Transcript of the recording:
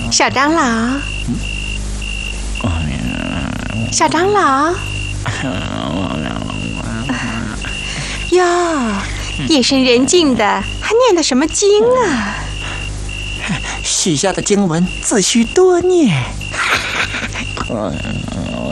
小长老，小长老，哟，夜深人静的，还念的什么经啊？ 许下的经文自须多念。